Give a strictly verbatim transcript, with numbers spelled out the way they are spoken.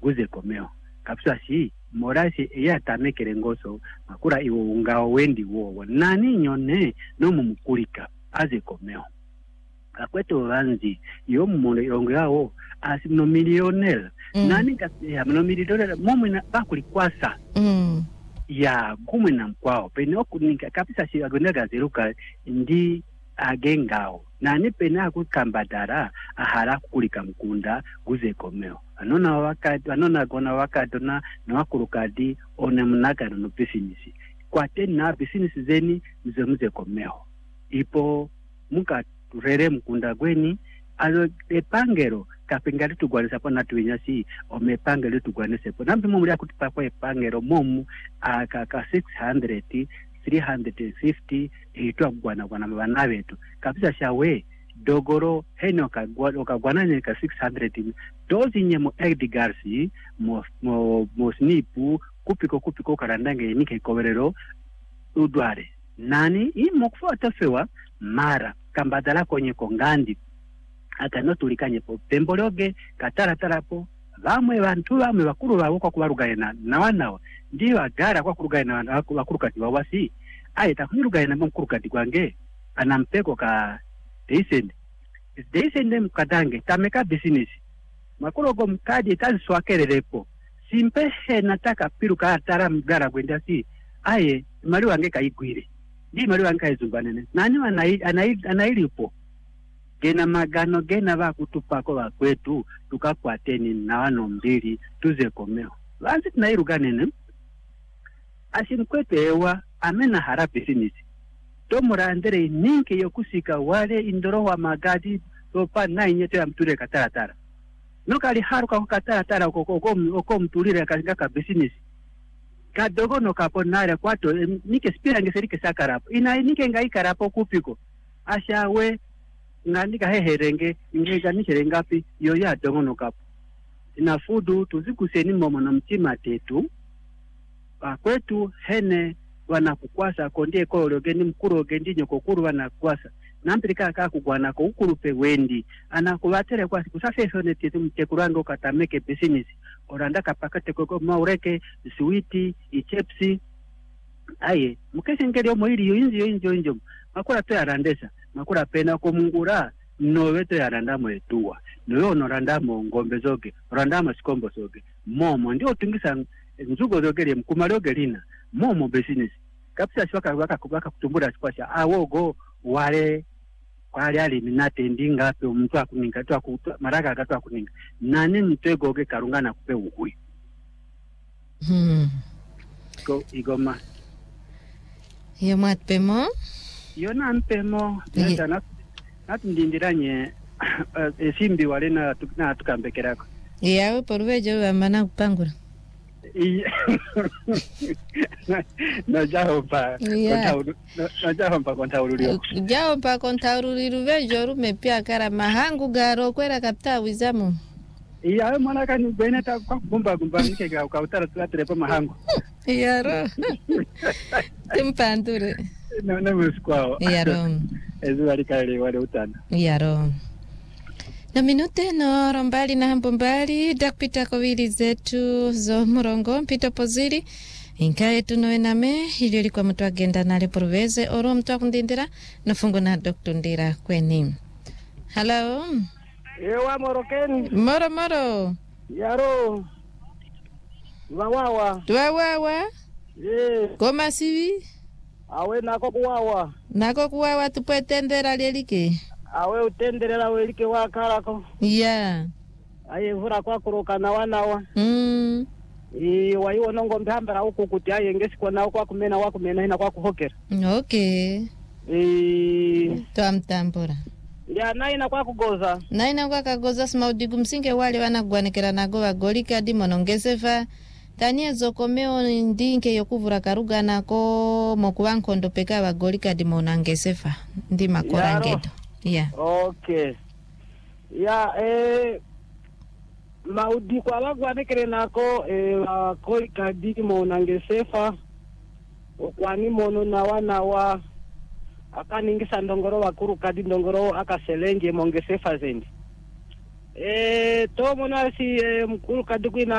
guze komeo kapsa si morasi ya tamekere ngoso makura iwo ungao wendi wowo nani nyone no mumukulika aze komeo akweto vanzi yo mumono yongo yao asi no millionaire mm. nani ka ya no millionaire momo na bakulikwasa mm. ya kumwe na mkwao pene okunika kapisa si agonega zeruka ndi agengao nani pene akukambadara ahara kukulika mkunda guze komeo anona wakati anona gona wakati na nawakurukadi one mnaga no business kwa tena business zeni mzemuze komeo ipo muka rere mkunda gweni azo epangero kapengari tugwanisa po natuinyasi omepangero tugwanise po nambi mumu ya kutipa kwa epangero mumu aka ka six hundred three hundred fifty ito gwana gwana mabana betu kabisa shawe dogoro heno ka gwana ne ka six hundred dozi nyemo Edgarsi mo mo mo snipu kupiko kupiko karandange nike koverero udware nani imo kufuata fewa mara kambadala kwenye kongandi akano tulikanye po pembologe katara tarapo bamwe bantu bamwe bakuru babo kwa kubarugana na wanawa ndio agara kwa kurugana na bakurukati bawasi ayita kunirugana na mkurukati kwange anampeko ka decent decent mkadange tameka business makurogo mkadi tazi swakererepo simpe he nataka piruka atara mgara kwenda si aye mali wange kaigwire ndi mali wange kaizumbanene nani anai anai anailipo gena magano gena bakutupako bakwetu tukakwateni na wano mbili tuze komeo banzi tunairuganene asimkwetu ewa amena hara business tomurandere ninke yokusika wale indoro wa magadi topa nainyeto ya mture kataratara nokali haruka kataratara oko mtulire katika business kadogo no kaponare kwato nike spira ngeserike sakarapo ina nike ngai karapo kupiko ashawe ngandika heherenge ngega nicherengapi yo ya dongo no kapo ina fudu tuzikuseni momo na mtima tetu kwetu hene wanakukwasa kondie kologe ni mkuru gendi nyoko kuru wanakwasa nampirika ka kugwana ko ukurupe wendi anakubatere kwa siku safe sone tetu mtekurango katameke business oranda kapakate koko maureke sweeti ichepsi aye mukese ngeri omoiri yo inzi yo injo injo makura to yarandesa makura pena ko mungura no weto yarandamo etuwa no yo no randamo ngombe zoge randamo sikombo zoge momo ndio tungisa nzugo zoge mkumaloge lina momo business kapisa shwaka waka kubaka kutumbura sikwasha awogo wale kwali ali minate ndinga pe mtu akuninga tu akutu maraka akatu akuninga nani mtego ge karungana kupe ukui hmm ko igoma yo matpemo yo na mpemo nda na natindindiranye esimbi wale na tukna tukambekerako yawe porvejo amana kupangura no jaho pa kontauru no jaho pa kontauru jaho pa kontauru ruvejo rume pia kara mahangu garo kwera kapta wizamu iya mwana kani beneta kwa bomba bomba nike ga ukautara tuatre pa mahangu yaro tempandure no no muskwao yaro ezu alikale wale utana yaro na minute no rombali na hambombali dakpita kovili zetu zo murongo mpito pozili inkae tuno ename hili likuwa mtu agenda nale purveze oro mtu akundindira nafungo na doktor ndira kweni hello ewa morokeni moro moro yaro wawawa wawawa eh koma sivi awe nako kuwawa nako kuwawa tupwetendera lelike awe utenderera welike wakarako yeah aye vura kwa kuruka na wanawa mm i wayo nongo mbambara huko kuti aye ngesiko na kwa kumena wa kumena ina kwa kuhokera okay eh twamtambura ya naina kwa kugoza naina kwa kagoza smaudigu msinge wale wanagwanekera nago bagolika di monongesefa tania zokomeo ndinke yokuvura karuga nako mokubankondo peka bagolika di monangesefa ndi makorangedo yeah okay ya eh maudi kwa bagwanekere nako eh bagolika di monangesefa okwani mono na wana wa akaningisa ndongoro wakuru kadi ndongoro akaselenge mongesefa zendi eh to monasi eh, mkuru kadi kwina